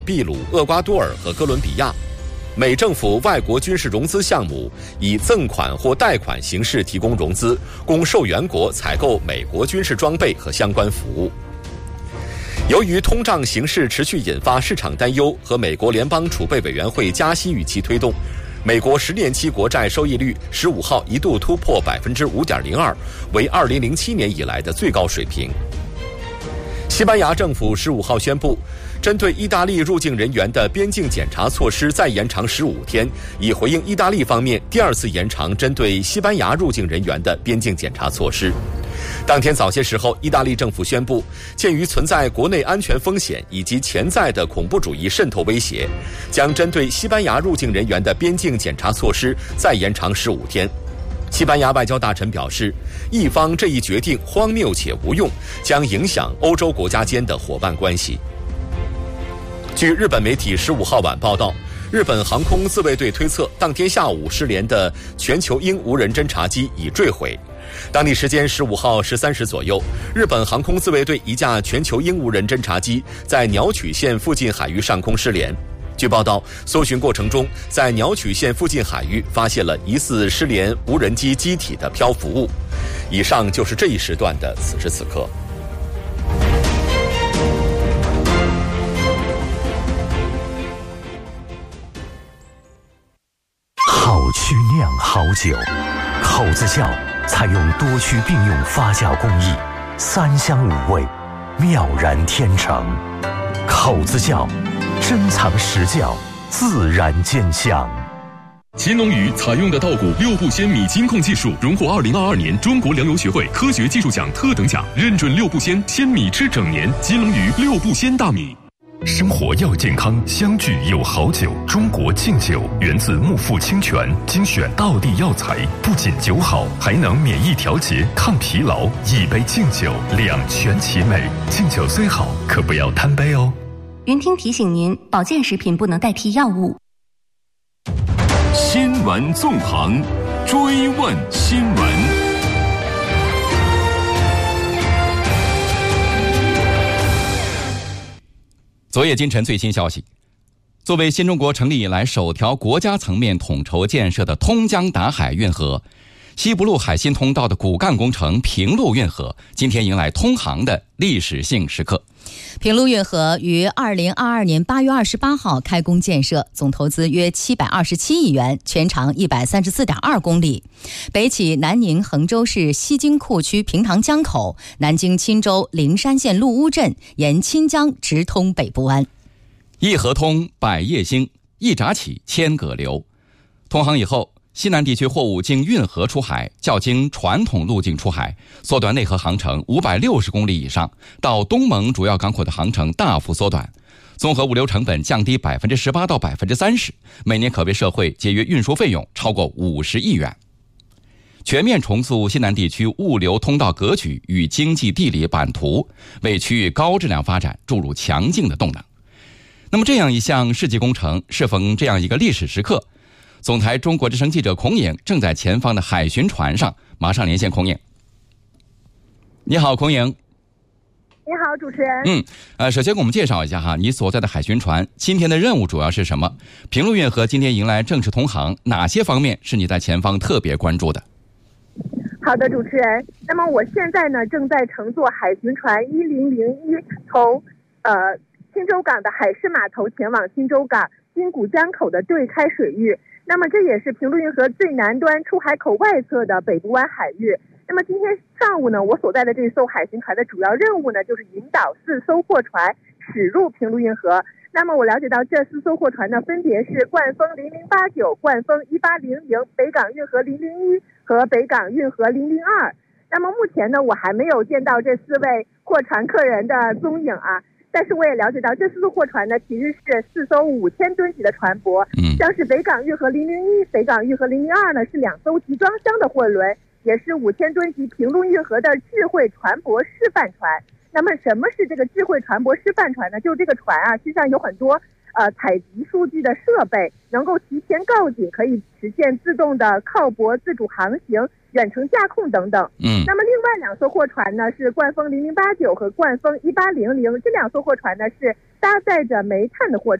秘鲁、厄瓜多尔和哥伦比亚。美政府外国军事融资项目以赠款或贷款形式提供融资，供受援国采购美国军事装备和相关服务。由于通胀形势持续引发市场担忧和美国联邦储备委员会加息预期推动，美国10年期国债收益率15号一度突破 5.02%， 为2007年以来的最高水平。西班牙政府15号宣布，针对意大利入境人员的边境检查措施再延长15天，以回应意大利方面第二次延长针对西班牙入境人员的边境检查措施。当天早些时候，意大利政府宣布，鉴于存在国内安全风险以及潜在的恐怖主义渗透威胁，将针对西班牙入境人员的边境检查措施再延长15天。西班牙外交大臣表示，意方这一决定荒谬且无用，将影响欧洲国家间的伙伴关系。据日本媒体15号晚报道，日本航空自卫队推测，当天下午失联的全球鹰无人侦察机已坠毁。当地时间15号13时左右，日本航空自卫队一架全球鹰无人侦察机在鸟取县附近海域上空失联。据报道，搜寻过程中，在鸟取县附近海域发现了疑似失联无人机机体的漂浮物。以上就是这一时段的此时此刻。 好曲酿好酒，口子窖采用多区并用发酵工艺，3香5味，妙然天成。口子窖，珍藏实窖，自然见香。 乾隆鱼采用的稻谷6步鲜米金控技术，荣获2022年中国粮油学会科学技术奖特等奖，认准6步鲜米吃整年。乾隆鱼6步鲜大米。 生活要健康，相聚有好酒。中国敬酒源自木富清泉，精选道地药材，不仅酒好，还能免疫调节、抗疲劳。一杯敬酒，两全其美。敬酒虽好，可不要贪杯哦。 云听提醒您，保健食品不能代替药物。 新闻纵横，追问新闻。 昨夜今晨最新消息，作为新中国成立以来首条国家层面统筹建设的通江达海运河，西部陆海新通道的骨干工程平陆运河今天迎来通航的历史性时刻。 平陆运河于2022年8月28号开工建设，总投资约727亿元，全长134.2公里，北起南宁衡州市西京库区平塘江口，南经钦州灵山县陆乌镇，沿钦江直通北部湾。 一河通百业兴，一闸起千舸流。通航以后，西南地区货物经运河出海，较经传统路径出海，缩短内河航程560公里以上，到东盟主要港口的航程大幅缩短，综合物流成本降低18%到30%，每年可为社会节约运输费用超过50亿元。全面重塑西南地区物流通道格局与经济地理版图，为区域高质量发展注入强劲的动能。那么这样一项世纪工程，适逢这样一个历史时刻，总台中国之声记者孔颖正在前方的海巡船上，马上连线孔颖。你好，孔颖。 你好，主持人。 首先给我们介绍一下哈，你所在的海巡船今天的任务主要是什么？平陆运河今天迎来正式通航，哪些方面是你在前方特别关注的？ 好的，主持人。那么我现在呢，正在乘坐海巡船1001，从钦州港的海事码头前往钦州港金谷江口的对开水域。那么这也是平陆运河最南端出海口外侧的北部湾海域。那么今天上午呢，我所在的这艘海巡船的主要任务呢，就是引导4艘货船驶入平陆运河。那么我了解到这4艘货船呢，分别是冠风0089、冠风1800、北港运河001和北港运河002。那么目前呢，我还没有见到这4位货船客人的踪影啊。但是我也了解到，这4艘货船呢，其实是4艘5000吨级的船舶。像是北港运河001、北港运河002呢，是2艘集装箱的货轮，也是5000吨级平陆运河的智慧船舶示范船。那么什么是这个智慧船舶示范船呢？就是这个船啊，实际上有很多采集数据的设备，能够提前告警，可以实现自动的靠泊、自主航行、远程驾控等等。那么另外2艘货船呢，是冠风0089和冠风1800，这2艘货船呢是搭载着煤炭的货